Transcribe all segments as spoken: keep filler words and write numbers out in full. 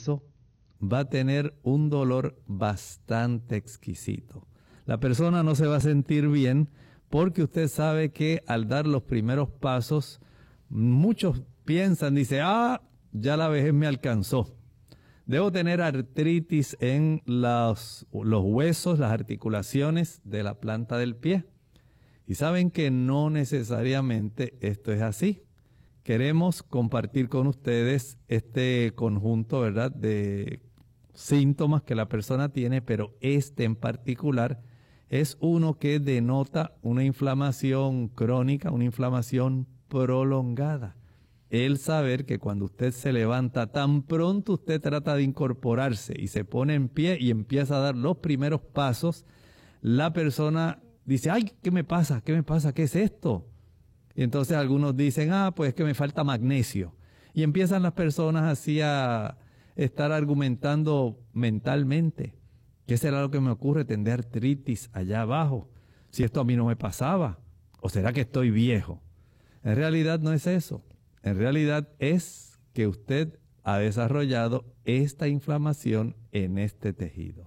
hueso, va a tener un dolor bastante exquisito. La persona no se va a sentir bien porque usted sabe que al dar los primeros pasos, muchos piensan, dice, ah, ya la vejez me alcanzó. Debo tener artritis en los, los huesos, las articulaciones de la planta del pie. Y saben que no necesariamente esto es así. Queremos compartir con ustedes este conjunto, ¿verdad?, de síntomas que la persona tiene, pero este en particular es uno que denota una inflamación crónica, una inflamación prolongada. El saber que cuando usted se levanta, tan pronto usted trata de incorporarse y se pone en pie y empieza a dar los primeros pasos, la persona dice, ay, ¿qué me pasa? ¿Qué me pasa? ¿Qué es esto? Y entonces algunos dicen, ah, pues es que me falta magnesio. Y empiezan las personas así a estar argumentando mentalmente. ¿Qué será lo que me ocurre? Tendré artritis allá abajo. Si esto a mí no me pasaba. ¿O será que estoy viejo? En realidad no es eso. En realidad es que usted ha desarrollado esta inflamación en este tejido.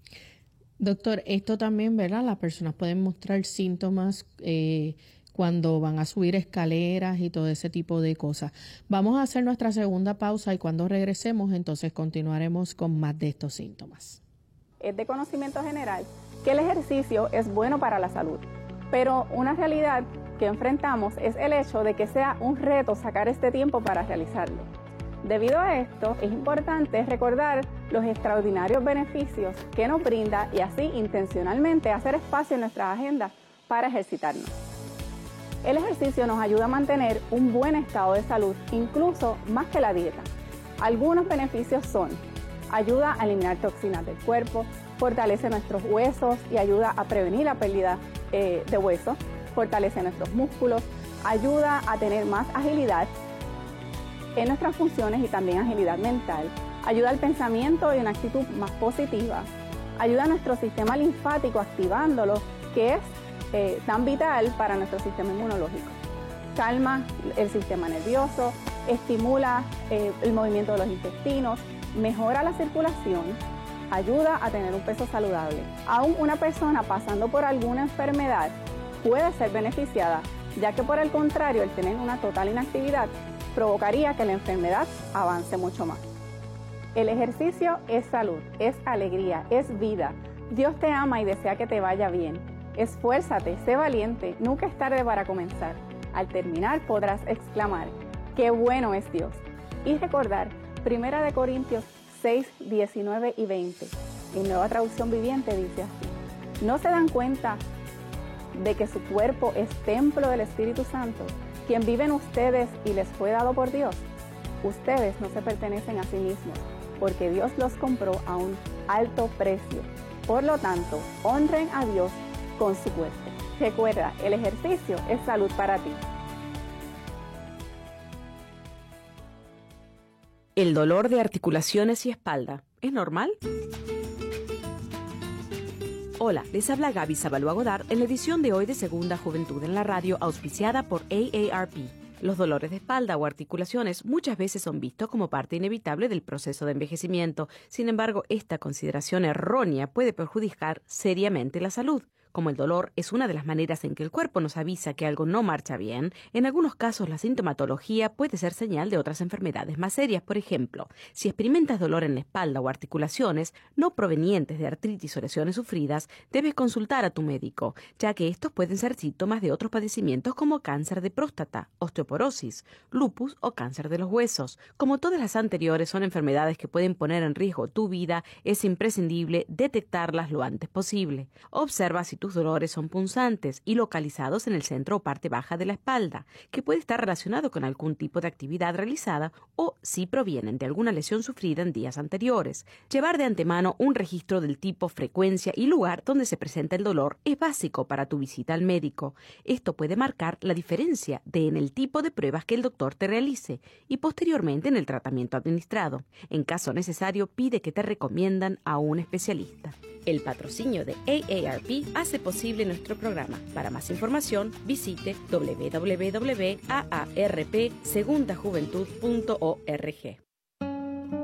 Doctor, esto también, ¿verdad? Las personas pueden mostrar síntomas eh, cuando van a subir escaleras y todo ese tipo de cosas. Vamos a hacer nuestra segunda pausa y cuando regresemos, entonces continuaremos con más de estos síntomas. Es de conocimiento general que el ejercicio es bueno para la salud, pero una realidad que enfrentamos es el hecho de que sea un reto sacar este tiempo para realizarlo. Debido a esto, es importante recordar los extraordinarios beneficios que nos brinda y así intencionalmente hacer espacio en nuestra agenda para ejercitarnos. El ejercicio nos ayuda a mantener un buen estado de salud, incluso más que la dieta. Algunos beneficios son: ayuda a eliminar toxinas del cuerpo, fortalece nuestros huesos y ayuda a prevenir la pérdida eh, de hueso, fortalece nuestros músculos, ayuda a tener más agilidad en nuestras funciones y también agilidad mental, ayuda al pensamiento y una actitud más positiva, ayuda a nuestro sistema linfático activándolo, que es eh, tan vital para nuestro sistema inmunológico, calma el sistema nervioso, estimula eh, el movimiento de los intestinos, mejora la circulación, ayuda a tener un peso saludable. Aún una persona pasando por alguna enfermedad puede ser beneficiada, ya que por el contrario, el tener una total inactividad provocaría que la enfermedad avance mucho más. El ejercicio es salud, es alegría, es vida. Dios te ama y desea que te vaya bien. Esfuérzate, sé valiente, nunca es tarde para comenzar. Al terminar podrás exclamar, ¡qué bueno es Dios! Y recordar, Primera de Corintios seis, diecinueve y veinte, en Nueva Traducción Viviente dice así: ¿no se dan cuenta de que su cuerpo es templo del Espíritu Santo, quien vive en ustedes y les fue dado por Dios? Ustedes no se pertenecen a sí mismos, porque Dios los compró a un alto precio. Por lo tanto, honren a Dios con su cuerpo. Recuerda, el ejercicio es salud para ti. ¿El dolor de articulaciones y espalda es normal? Hola, les habla Gaby Zabalúa Godard en la edición de hoy de Segunda Juventud en la Radio, auspiciada por A A R P. Los dolores de espalda o articulaciones muchas veces son vistos como parte inevitable del proceso de envejecimiento. Sin embargo, esta consideración errónea puede perjudicar seriamente la salud. Como el dolor es una de las maneras en que el cuerpo nos avisa que algo no marcha bien, en algunos casos la sintomatología puede ser señal de otras enfermedades más serias. Por ejemplo, si experimentas dolor en la espalda o articulaciones no provenientes de artritis o lesiones sufridas, debes consultar a tu médico, ya que estos pueden ser síntomas de otros padecimientos como cáncer de próstata, osteoporosis, lupus o cáncer de los huesos. Como todas las anteriores son enfermedades que pueden poner en riesgo tu vida, es imprescindible detectarlas lo antes posible. Observa si tus dolores son punzantes y localizados en el centro o parte baja de la espalda, que puede estar relacionado con algún tipo de actividad realizada o si provienen de alguna lesión sufrida en días anteriores. Llevar de antemano un registro del tipo, frecuencia y lugar donde se presenta el dolor es básico para tu visita al médico. Esto puede marcar la diferencia de en el tipo de pruebas que el doctor te realice y posteriormente en el tratamiento administrado. En caso necesario, pide que te recomiendan a un especialista. El patrocinio de A A R P hace posible nuestro programa. Para más información, visite w w w punto a a r p segunda juventud punto org.